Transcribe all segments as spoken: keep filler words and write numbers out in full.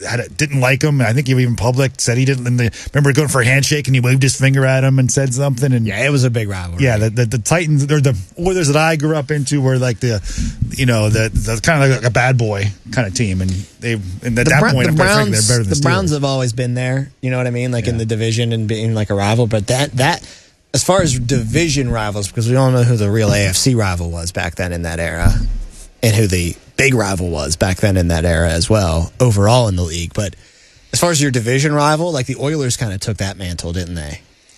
had a, didn't like him. I think he even public said he didn't. The, remember going for a handshake and he waved his finger at him and said something. And yeah, it was a big rivalry. Yeah, the, the, the Titans, or the Oilers that I grew up into were like the, you know, the, the kind of like a bad boy kind of team, and they and at the that Bra- point, the they're Browns, better than the, the Browns have always been there. You know what I mean? Like yeah. in the division and being like a rival, but that that. As far as division rivals, because we all know who the real A F C rival was back then in that era, and who the big rival was back then in that era as well, overall in the league. But as far as your division rival, like the Oilers kind of took that mantle, didn't they?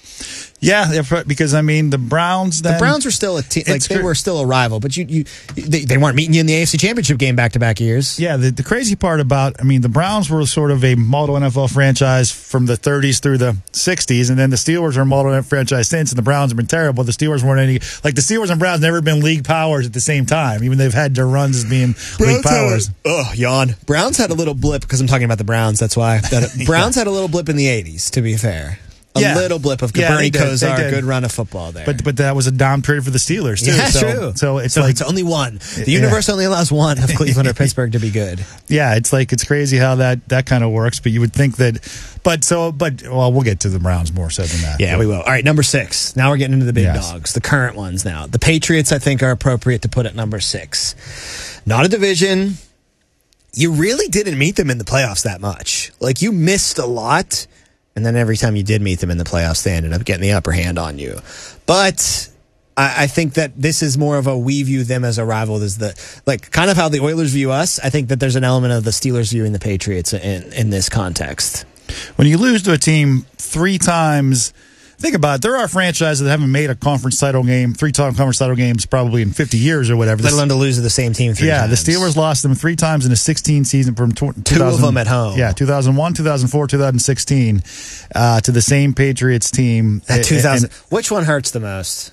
Yeah, because I mean the Browns. Then, the Browns were still a team, like they were still a rival, but you, you, they, they weren't meeting you in the A F C Championship game back to back years. Yeah, the, the crazy part about, I mean, the Browns were sort of a model N F L franchise from the thirties through the sixties, and then the Steelers are a model N F L franchise since, and the Browns have been terrible. The Steelers weren't any like the Steelers and Browns never been league powers at the same time, even they've had their runs as being Browns league powers. Oh, yawn. Browns had a little blip because I'm talking about the Browns. That's why that, Browns yeah. had a little blip in the eighties. To be fair. A yeah. little blip of yeah, Bernie Kosar, good run of football there. But but that was a down period for the Steelers, too. Yeah, so, true. So it's so like it's only one. The universe yeah. only allows one of Cleveland or Pittsburgh to be good. Yeah, it's like it's crazy how that, that kind of works, but you would think that but so but well, we'll get to the Browns more so than that. Yeah, but, we will. All right, number six. Now we're getting into the big yes. dogs, the current ones now. The Patriots, I think, are appropriate to put at number six. Not a division. You really didn't meet them in the playoffs that much. Like, you missed a lot. And then every time you did meet them in the playoffs, they ended up getting the upper hand on you. But I, I think that this is more of a we view them as a rival. As the like kind of how the Oilers view us. I think that there's an element of the Steelers viewing the Patriots in, in this context. When you lose to a team three times, think about it. There are franchises that haven't made a conference title game, three-time conference title games probably in fifty years or whatever. Let alone to lose to the same team three yeah, times. the Steelers lost them three times in a sixteen season from two of them at home. Yeah, two thousand one, two thousand four, two thousand sixteen uh, to the same Patriots team. That two thousand. And, which one hurts the most?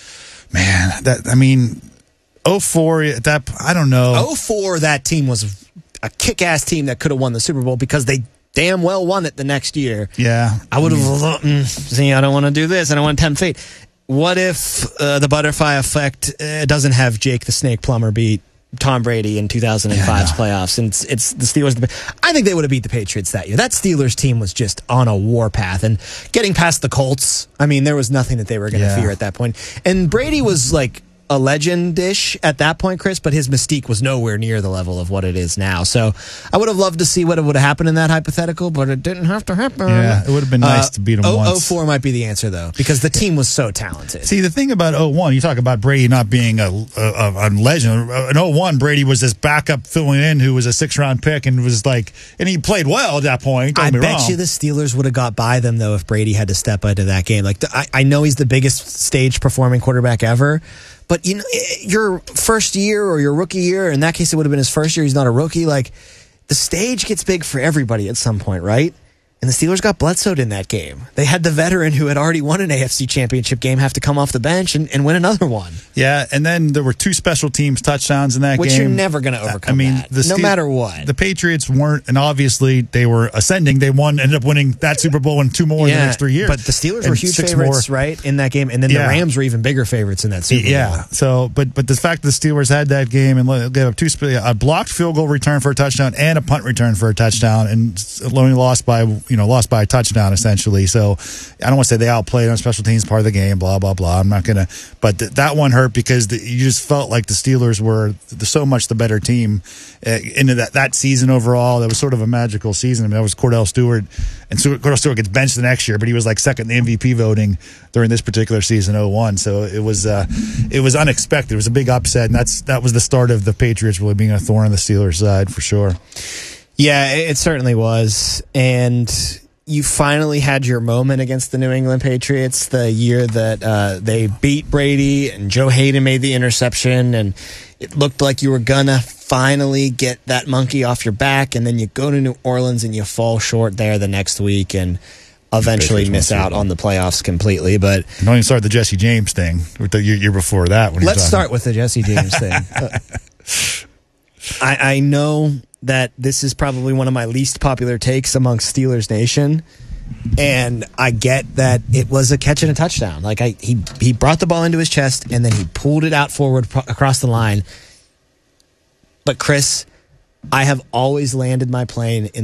Man, that I mean, oh four at that I don't know. oh four, that team was a kick-ass team that could have won the Super Bowl because they damn well won it the next year. Yeah. I would have, mm, see, I don't want to do this. I don't want to tempt fate. What if uh, the butterfly effect uh, doesn't have Jake the Snake Plummer beat Tom Brady in two thousand five's yeah. playoffs? And it's, it's the Steelers. I think they would have beat the Patriots that year. That Steelers team was just on a warpath. And getting past the Colts, I mean, there was nothing that they were going to yeah. fear at that point. And Brady was like a legend-ish at that point, Chris, but his mystique was nowhere near the level of what it is now. So I would have loved to see what would have happened in that hypothetical, but it didn't have to happen. Yeah, it would have been nice uh, to beat him oh, once. oh four might be the answer, though, because the team was so talented. See, the thing about oh one, you talk about Brady not being a, a, a legend. In oh one, Brady was this backup filling in who was a six-round pick and was like, and he played well at that point. Don't I be bet wrong. you the Steelers would have got by them, though, if Brady had to step into that game. Like, I, I know he's the biggest stage-performing quarterback ever, but you know, your first year or your rookie year, in that case, it would have been his first year. He's not a rookie. Like, the stage gets big for everybody at some point, right? And the Steelers got Bledsoe in that game. They had the veteran who had already won an A F C championship game have to come off the bench and, and win another one. Yeah, and then there were two special teams touchdowns in that Which game. Which you're never going to overcome I mean, that, the no Ste- matter what. The Patriots weren't, and obviously they were ascending. They won, ended up winning that Super Bowl and two more yeah, in the next three years. But the Steelers and were huge favorites, more. right, in that game. And then yeah. the Rams were even bigger favorites in that Super Bowl. Yeah, so, but but the fact that the Steelers had that game and gave up two, a blocked field goal return for a touchdown and a punt return for a touchdown, and only lost by, you know, lost by a touchdown. Down essentially, so I don't want to say they outplayed on special teams part of the game, blah blah blah. I'm not gonna, but th- that one hurt because the, you just felt like the Steelers were the, so much the better team uh, into that that season overall. That was sort of a magical season. I mean, that was Cordell Stewart, and Stewart, Cordell Stewart gets benched the next year, but he was like second in the M V P voting during this particular season, oh one. So it was uh, it was unexpected. It was a big upset, and that's that was the start of the Patriots really being a thorn on the Steelers' side for sure. Yeah, it certainly was, and you finally had your moment against the New England Patriots the year that uh, they beat Brady and Joe Hayden made the interception, and it looked like you were gonna finally get that monkey off your back, and then you go to New Orleans and you fall short there the next week and eventually miss out on the playoffs completely. But don't even start the Jesse James thing with the year, year before that. When let's start with the Jesse James thing. Uh, I, I know that this is probably one of my least popular takes amongst Steelers Nation, and I get that it was a catch and a touchdown. Like I, he he brought the ball into his chest and then he pulled it out forward pro- across the line. But Chris, I have always landed my plane in